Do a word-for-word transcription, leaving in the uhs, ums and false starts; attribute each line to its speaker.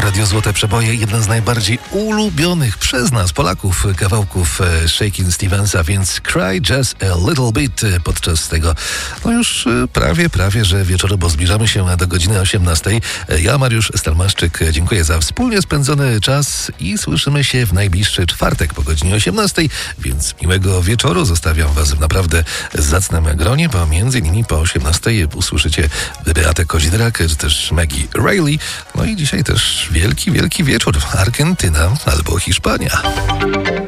Speaker 1: Radio Złote Przeboje, jeden z najbardziej ulubionych przez nas, Polaków, kawałków Shakin' Stevensa, więc Cry Just a Little Bit podczas tego, no już prawie, prawie, że wieczoru, bo zbliżamy się do godziny osiemnastej. Ja, Mariusz Stalmaszczyk, dziękuję za wspólnie spędzony czas i słyszymy się w najbliższy czwartek po godzinie osiemnastej, więc miłego wieczoru. Zostawiam Was w naprawdę zacnym gronie, bo między innymi po osiemnastej usłyszycie Beatę Kozidrak, czy też Maggie Reilly. No i dzisiaj też wielki, wielki wieczór. Argentyna albo Hiszpania.